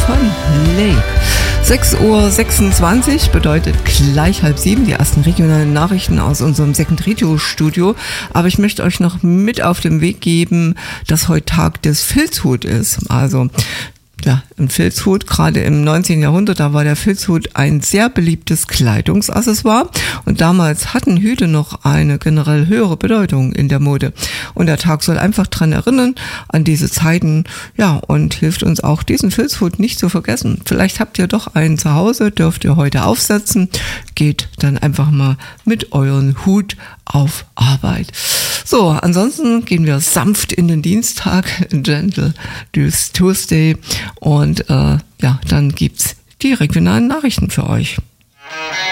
von Lake. 6:26 Uhr bedeutet gleich 6:30 die ersten regionalen Nachrichten aus unserem Second Radio Studio. Aber ich möchte euch noch mit auf den Weg geben, dass heute Tag des Filzhut ist. Also ja, ein Filzhut, gerade im 19. Jahrhundert, da war der Filzhut ein sehr beliebtes Kleidungsaccessoire und damals hatten Hüte noch eine generell höhere Bedeutung in der Mode. Und der Tag soll einfach dran erinnern, an diese Zeiten, ja, und hilft uns auch, diesen Filzhut nicht zu vergessen. Vielleicht habt ihr doch einen zu Hause, dürft ihr heute aufsetzen, geht dann einfach mal mit euren Hut auf Arbeit. So, ansonsten gehen wir sanft in den Dienstag, Gentle Tuesday, und ja, dann gibt's die regionalen Nachrichten für euch.